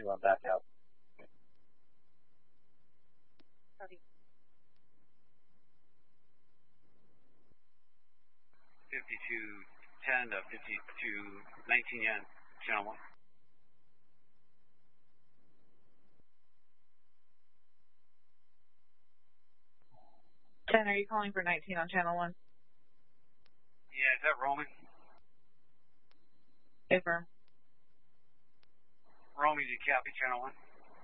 2 on back out. Copy. 5210 to 5219 yen, channel 1. 10, are you calling for 19 on channel 1? Yeah, is that roaming? Affirm. Roaming, you copy channel 1?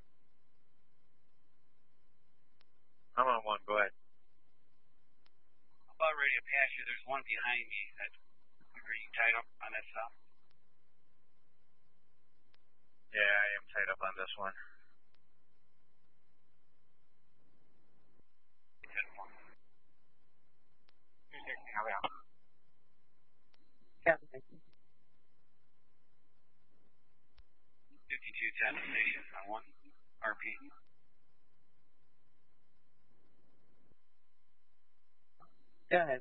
I'm on 1, go ahead. I'm about ready to pass you. There's one behind me. Are you tied up on that stop? Yeah, I am tied up on this one. 260, how about? Copy, thank you. 5210 station on 1, RP. Go ahead.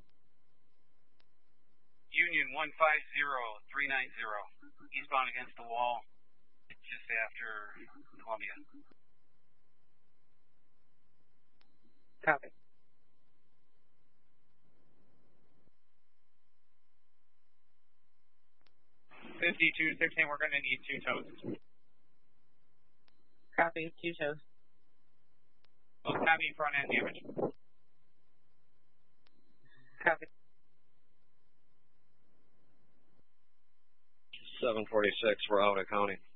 Union 150390, eastbound against the wall, just after Columbia. Copy. $52.16, we're going to need 2 tows. Copy, 2 shows. Both heavy front end damage. Copy. 746, we're out of county.